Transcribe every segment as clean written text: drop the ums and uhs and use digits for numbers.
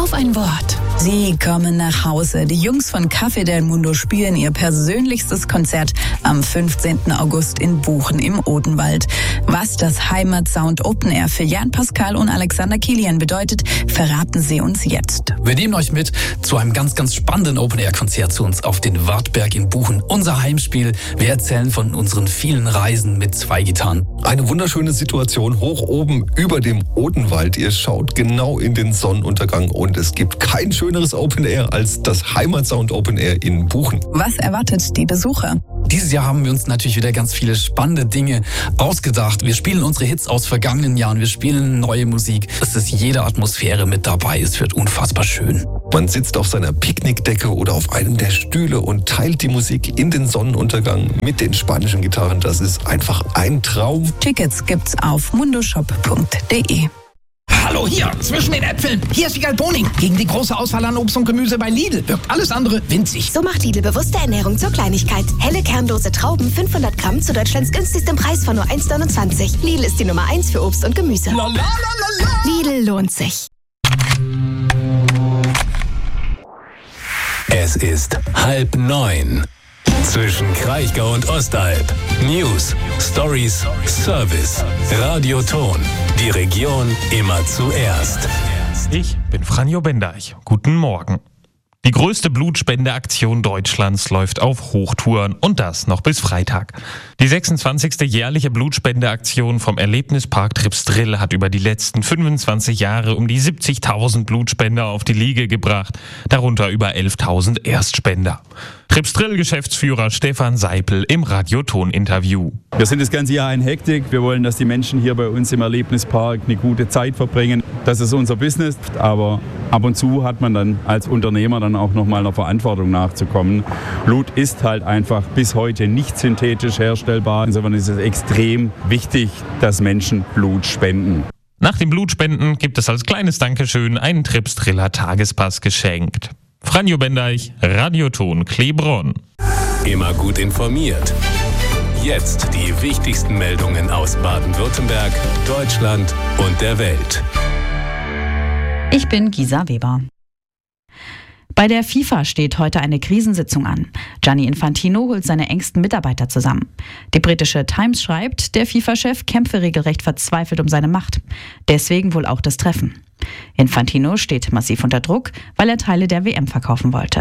auf ein Wort. Sie kommen nach Hause. Die Jungs von Café del Mundo spielen ihr persönlichstes Konzert am 15. August in Buchen im Odenwald. Was das Heimatsound Open Air für Jan Pascal und Alexander Kilian bedeutet, verraten sie uns jetzt. Wir nehmen euch mit zu einem ganz, ganz spannenden Open Air Konzert zu uns auf den Wartberg in Buchen. Unser Heimspiel. Wir erzählen von unseren vielen Reisen mit 2 Gitarren. Eine wunderschöne Situation hoch oben über dem Odenwald. Ihr schaut genau in den Sonnenuntergang und es gibt kein schöneres Open Air als das Heimatsound Open Air in Buchen. Was erwartet die Besucher? Dieses Jahr haben wir uns natürlich wieder ganz viele spannende Dinge ausgedacht. Wir spielen unsere Hits aus vergangenen Jahren, wir spielen neue Musik. Es ist jede Atmosphäre mit dabei, es wird unfassbar schön. Man sitzt auf seiner Picknickdecke oder auf einem der Stühle und teilt die Musik in den Sonnenuntergang mit den spanischen Gitarren. Das ist einfach ein Traum. Tickets gibt's auf mundoshop.de. Hallo hier, zwischen den Äpfeln. Hier ist Wiegald Boning. Gegen die große Auswahl an Obst und Gemüse bei Lidl wirkt alles andere winzig. So macht Lidl bewusste Ernährung zur Kleinigkeit. Helle kernlose Trauben, 500 Gramm zu Deutschlands günstigstem Preis von nur 1,29. Lidl ist die Nummer 1 für Obst und Gemüse. Lidl lohnt sich. Es ist 8:30. Zwischen Kraichgau und Ostalb. News, Stories, Service. Radioton. Die Region immer zuerst. Ich bin Franjo Bendeich. Guten Morgen. Die größte Blutspendeaktion Deutschlands läuft auf Hochtouren und das noch bis Freitag. Die 26. jährliche Blutspendeaktion vom Erlebnispark Tripsdrill hat über die letzten 25 Jahre um die 70.000 Blutspender auf die Liege gebracht, darunter über 11.000 Erstspender. Tripsdrill-Geschäftsführer Stefan Seipel im Radioton-Interview. Wir sind das ganze Jahr in Hektik. Wir wollen, dass die Menschen hier bei uns im Erlebnispark eine gute Zeit verbringen. Das ist unser Business, aber ab und zu hat man dann als Unternehmer dann auch nochmal einer Verantwortung nachzukommen. Blut ist halt einfach bis heute nicht synthetisch herstellbar. Insofern ist es extrem wichtig, dass Menschen Blut spenden. Nach dem Blutspenden gibt es als kleines Dankeschön einen Tripsdriller Tagespass geschenkt. Franjo Bendeich, Radioton Klebronn. Immer gut informiert. Jetzt die wichtigsten Meldungen aus Baden-Württemberg, Deutschland und der Welt. Ich bin Gisa Weber. Bei der FIFA steht heute eine Krisensitzung an. Gianni Infantino holt seine engsten Mitarbeiter zusammen. Die britische Times schreibt, der FIFA-Chef kämpfe regelrecht verzweifelt um seine Macht. Deswegen wohl auch das Treffen. Infantino steht massiv unter Druck, weil er Teile der WM verkaufen wollte.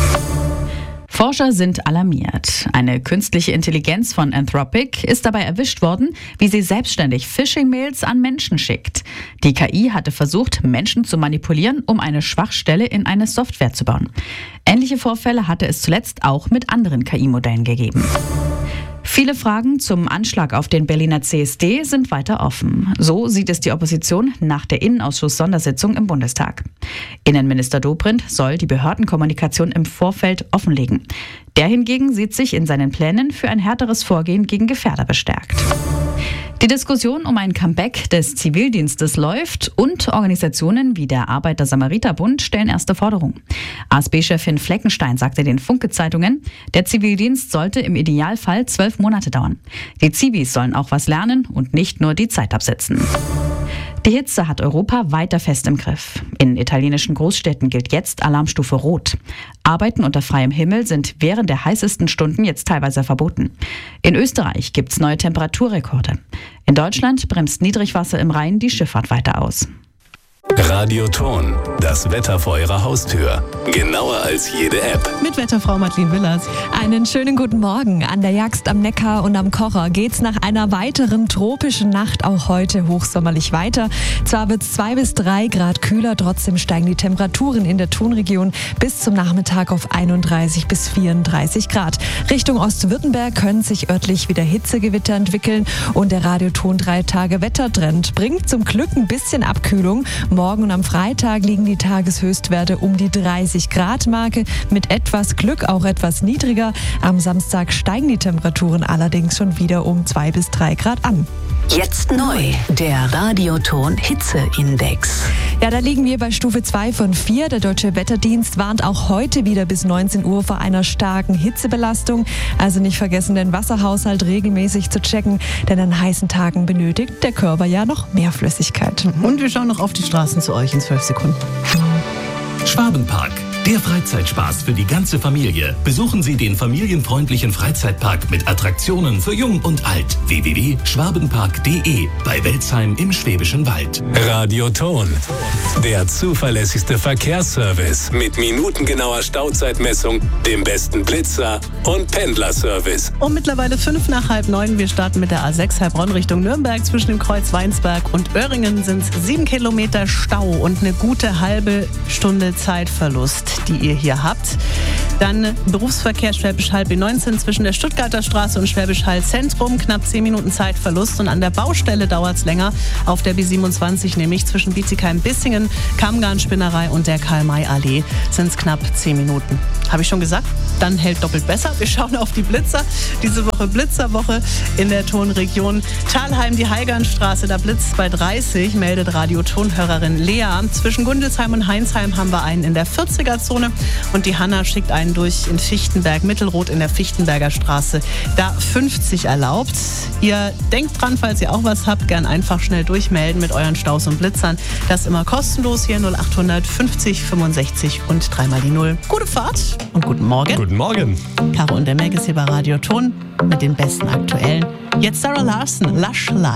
Forscher sind alarmiert. Eine künstliche Intelligenz von Anthropic ist dabei erwischt worden, wie sie selbstständig Phishing-Mails an Menschen schickt. Die KI hatte versucht, Menschen zu manipulieren, um eine Schwachstelle in eine Software zu bauen. Ähnliche Vorfälle hatte es zuletzt auch mit anderen KI-Modellen gegeben. Viele Fragen zum Anschlag auf den Berliner CSD sind weiter offen. So sieht es die Opposition nach der Innenausschuss-Sondersitzung im Bundestag. Innenminister Dobrindt soll die Behördenkommunikation im Vorfeld offenlegen. Der hingegen sieht sich in seinen Plänen für ein härteres Vorgehen gegen Gefährder bestärkt. Die Diskussion um ein Comeback des Zivildienstes läuft und Organisationen wie der Arbeiter-Samariter-Bund stellen erste Forderungen. ASB-Chefin Fleckenstein sagte den Funke-Zeitungen, der Zivildienst sollte im Idealfall 12 Monate dauern. Die Zivis sollen auch was lernen und nicht nur die Zeit absitzen. Die Hitze hat Europa weiter fest im Griff. In italienischen Großstädten gilt jetzt Alarmstufe Rot. Arbeiten unter freiem Himmel sind während der heißesten Stunden jetzt teilweise verboten. In Österreich gibt's neue Temperaturrekorde. In Deutschland bremst Niedrigwasser im Rhein die Schifffahrt weiter aus. Radioton, das Wetter vor Ihrer Haustür. Genauer als jede App. Mit Wetterfrau Madeleine Willers. Einen schönen guten Morgen. An der Jagst am Neckar und am Kocher geht's nach einer weiteren tropischen Nacht auch heute hochsommerlich weiter. Zwar wird's 2 bis 3 Grad kühler, trotzdem steigen die Temperaturen in der Tonregion bis zum Nachmittag auf 31 bis 34 Grad. Richtung Ostwürttemberg können sich örtlich wieder Hitzegewitter entwickeln und der Radioton 3-Tage-Wettertrend bringt zum Glück ein bisschen Abkühlung. Morgen und am Freitag liegen die Tageshöchstwerte um die 30-Grad-Marke, mit etwas Glück auch etwas niedriger. Am Samstag steigen die Temperaturen allerdings schon wieder um 2 bis 3 Grad an. Jetzt neu, der Radioton Hitzeindex. Ja, da liegen wir bei Stufe 2 von 4. Der Deutsche Wetterdienst warnt auch heute wieder bis 19 Uhr vor einer starken Hitzebelastung. Also nicht vergessen, den Wasserhaushalt regelmäßig zu checken, denn an heißen Tagen benötigt der Körper ja noch mehr Flüssigkeit. Und wir schauen noch auf die Straßen zu euch in 12 Sekunden. Schwabenpark, der Freizeitspaß für die ganze Familie. Besuchen Sie den familienfreundlichen Freizeitpark mit Attraktionen für Jung und Alt. www.schwabenpark.de bei Welzheim im Schwäbischen Wald. Radioton, der zuverlässigste Verkehrsservice mit minutengenauer Stauzeitmessung, dem besten Blitzer und Pendlerservice. Um mittlerweile 8:05. Wir starten mit der A6 Heilbronn Richtung Nürnberg. Zwischen dem Kreuz Weinsberg und Öhringen sind es 7 Kilometer Stau und eine gute halbe Stunde Zeitverlust, die ihr hier habt. Dann Berufsverkehr Schwäbisch Hall B19 zwischen der Stuttgarter Straße und Schwäbisch Hall Zentrum. Knapp 10 Minuten Zeitverlust. Und an der Baustelle dauert es länger. Auf der B27 nämlich zwischen Bietigheim-Bissingen, Kammgarn-Spinnerei und der Karl-May-Allee sind es knapp 10 Minuten. Habe ich schon gesagt? Dann hält doppelt besser. Wir schauen auf die Blitzer. Diese Woche Blitzerwoche in der Tonregion. Thalheim, die Heigernstraße, da blitzt bei 30, meldet Radiotonhörerin Lea. Zwischen Gundelsheim und Heinsheim haben wir einen in der 40er-Zone. Und die Hanna schickt einen durch in Fichtenberg, Mittelrot in der Fichtenberger Straße. Da 50 erlaubt. Ihr denkt dran, falls ihr auch was habt, gern einfach schnell durchmelden mit euren Staus und Blitzern. Das ist immer kostenlos hier 0800 50 65 und 3 mal die 0. Gute Fahrt und guten Morgen. Guten Morgen. Caro und der Meg ist hier bei Radio Ton mit den besten Aktuellen. Jetzt Sarah Larson, Lush Life.